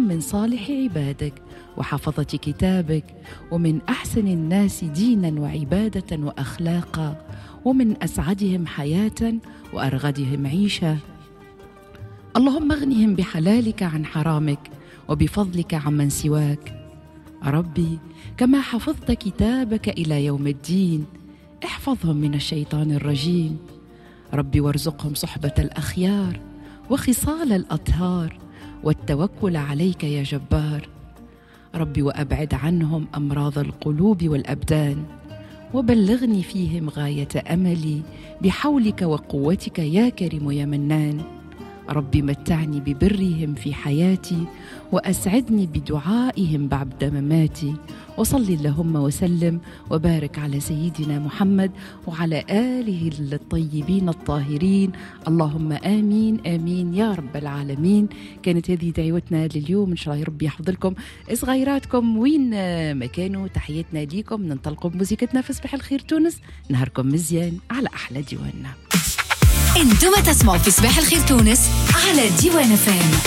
من صالح عبادك وحفظة كتابك، ومن أحسن الناس دينا وعبادة وأخلاقا، ومن أسعدهم حياة وأرغدهم عيشة. اللهم اغنهم بحلالك عن حرامك وبفضلك عمن سواك. ربي كما حفظت كتابك إلى يوم الدين احفظهم من الشيطان الرجيم. ربي وارزقهم صحبة الأخيار وخصال الأطهار والتوكل عليك يا جبار. ربي وأبعد عنهم أمراض القلوب والأبدان، وبلغني فيهم غاية أملي بحولك وقوتك يا كريم يا منان. ربي متعني ببرهم في حياتي وأسعدني بدعائهم بعد مماتي. وصل اللهم وسلم وبارك على سيدنا محمد وعلى آله الطيبين الطاهرين، اللهم آمين آمين يا رب العالمين. كانت هذه دعوتنا لليوم، إن شاء الله ربي يحفظ لكم صغيراتكم وين ما كانوا. تحياتنا ليكم، ننطلقوا بموسيقتنا في صباح الخير تونس. نهاركم مزيان على أحلى ديواننا. انتم تسمعوا في صباح الخير تونس على ديوان فام.